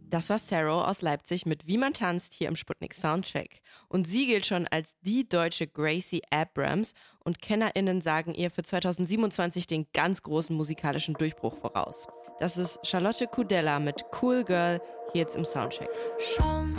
Das war Saro aus Leipzig mit Wie man tanzt hier im Sputnik Soundcheck. Und sie gilt schon als die deutsche Gracie Abrams und KennerInnen sagen ihr für 2027 den ganz großen musikalischen Durchbruch voraus. Das ist Charlotte Kudella mit Cool Girl hier jetzt im Soundcheck. Schon